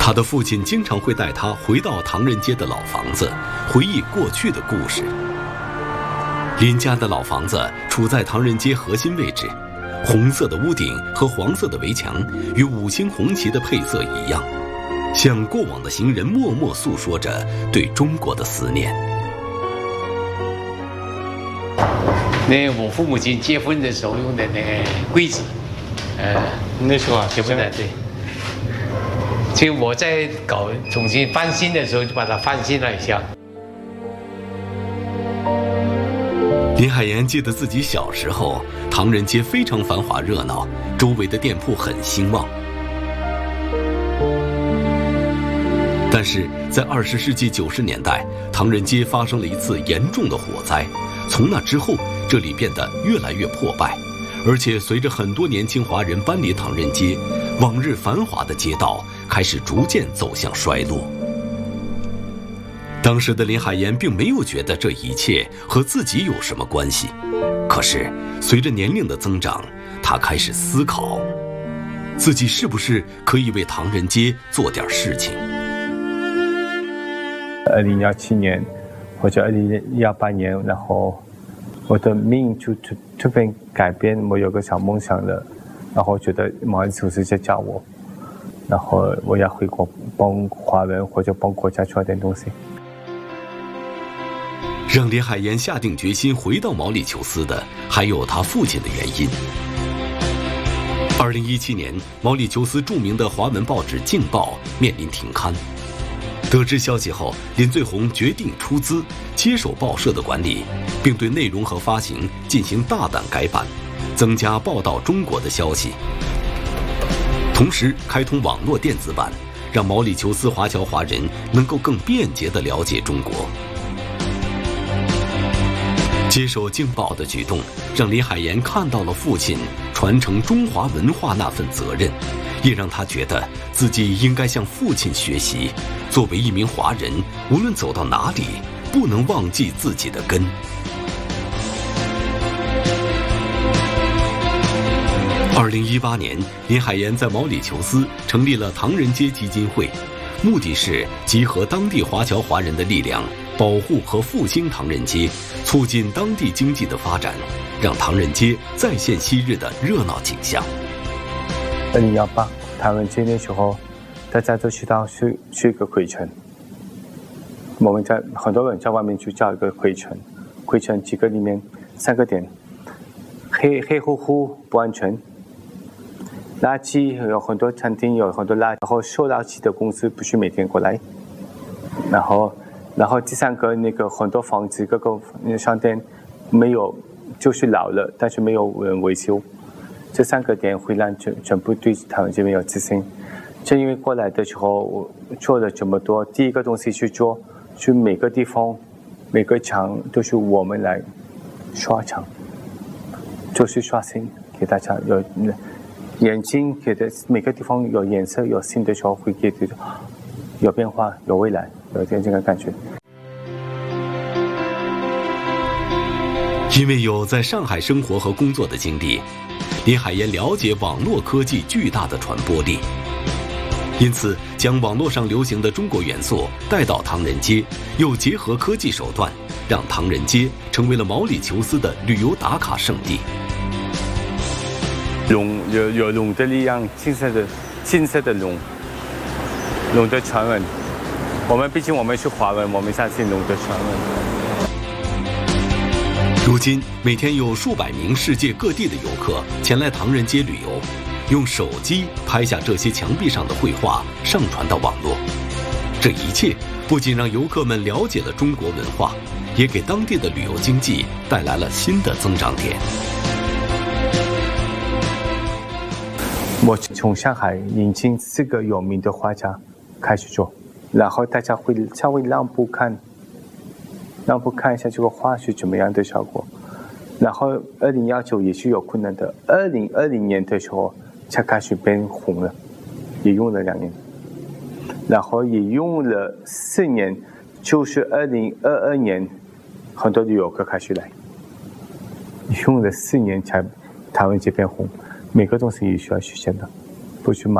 他的父亲经常会带他回到唐人街的老房子，回忆过去的故事。林家的老房子处在唐人街核心位置，红色的屋顶和黄色的围墙与5星红旗的配色一样，向过往的行人默默诉说着对中国的思念。 那我父母亲结婚的时候用的那个柜子， 那时候啊， 结婚的对。所以我在重新翻新的时候，就把它翻新了一下。 林海岩记得自己小时候，唐人街非常繁华热闹，周围的店铺很兴旺。但是在20世纪90年代，唐人街发生了一次严重的火灾，从那之后，这里变得越来越破败，而且随着很多年轻华人搬离唐人街，往日繁华的街道开始逐渐走向衰落。当时的林海岩并没有觉得这一切和自己有什么关系，可是随着年龄的增长，他开始思考，自己是不是可以为唐人街做点事情。 2017年或者2018年，然后我的命就突然改变，我有个小梦想了，然后觉得毛里求斯在叫我，然后我要回国帮华人或者帮国家做点东西。 让林海岩下定决心回到毛里求斯的，还有他父亲的原因。2017年，毛里求斯著名的华文报纸《镜报》面临停刊。得知消息后，林最红决定出资接手报社的管理，并对内容和发行进行大胆改版，增加报道中国的消息。同时开通网络电子版，让毛里求斯华侨华人能够更便捷地了解中国。接手《镜报》的举动，让林海岩看到了父亲传承中华文化那份责任，也让他觉得自己应该向父亲学习。作为一名华人，无论走到哪里，不能忘记自己的根。2018年，林海岩在毛里求斯成立了唐人街基金会，目的是集合当地华侨华人的力量，保护和复兴唐人街，促进当地经济的发展，让唐人街再现昔日的热闹景象。 2018唐人街那时候，大家都知道是一个回城，我们很多人在外面就叫一个回城，回城几个里面3个点，黑乎乎不安全，垃圾有很多餐厅有很多垃圾，然后收垃圾的公司不是每天过来，然后第3个那个很多房子各个商店没有，就是老了，但是没有人维修，这3个点会让全部对唐人街没有自信。正因为过来的时候我做了这么多，第一个东西去做，去每个地方每个墙都是我们来刷墙，就是刷新给大家有眼睛，给的每个地方有颜色有新的时候会给的有变化有未来，有这个感觉。 因为有在上海生活和工作的经历，林海岩了解网络科技巨大的传播力，因此将网络上流行的中国元素带到唐人街，又结合科技手段，让唐人街成为了毛里求斯的旅游打卡圣地。 有龙的力量，金色的龙的传闻，毕竟我们是华人，我们相信龙的传闻。 如今每天有数百名世界各地的游客前来唐人街旅游，用手机拍下这些墙壁上的绘画，上传到网络。这一切不仅让游客们了解了中国文化，也给当地的旅游经济带来了新的增长点。 我从上海引进4个有名的画家开始做，然后大家会稍微让步看一下这个画是怎么样的效果。然后2019也是有困难的，2020年的时候才开始变红了，也用了2年，然后也用了4年，就是2022年很多旅游客开始来，用了4年才唐人街变红。每个东西也需要时间的，不是马